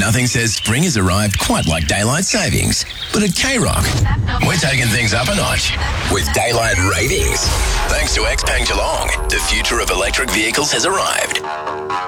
Nothing says spring has arrived quite like daylight savings. But at K-Rock, we're taking things up a notch with daylight ratings. Thanks to XPeng Geelong, the future of electric vehicles has arrived.